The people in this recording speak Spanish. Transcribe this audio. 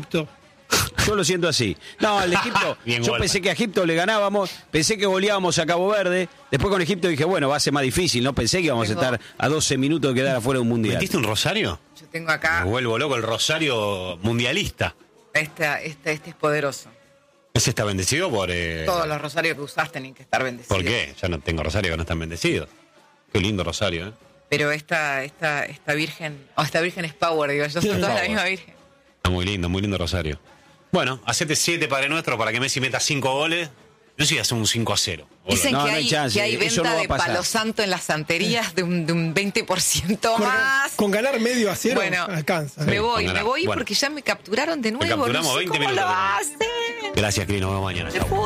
Egipto. Yo lo siento así. No, el de Egipto, Bien, yo Goldman. pensé que a Egipto le ganábamos, pensé que goleábamos a Cabo Verde, después con Egipto dije, bueno, va a ser más difícil, no pensé que íbamos a estar a 12 minutos de quedar afuera de un mundial. ¿Metiste un rosario? Yo tengo acá, Me vuelvo loco, el rosario mundialista. este es poderoso. ¿Ese está bendecido por...? Todos los rosarios que usás tienen que estar bendecidos. ¿Por qué? Ya no tengo rosario que no están bendecidos. Qué lindo rosario, ¿eh? Pero esta virgen, esta virgen es power, digo, yo soy toda la Power. misma virgen. Está muy lindo rosario. Bueno, hacete 7 Padre Nuestro para que Messi meta 5 goles. Yo sí hace un 5-0. Dicen No, que, no hay chance, que hay eso venta no va a de pasar. palo santo en las santerías de un 20% más. Con ganar medio a cero Bueno, alcanza. me Sí, voy con ganar. Bueno. porque ya me capturaron de nuevo. capturamos no sé 20 cómo minutos. lo hacen. Gracias, Cris. Nos vemos mañana. Chau.